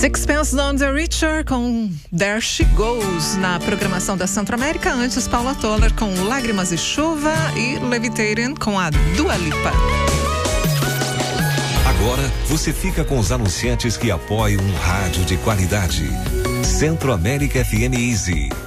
Sixpence None the Richer com There She Goes na programação da Centro América. Antes, Paula Toller com Lágrimas e Chuva e Levitating com a Dua Lipa. Agora você fica com os anunciantes que apoiam um rádio de qualidade. Centro América FM Easy.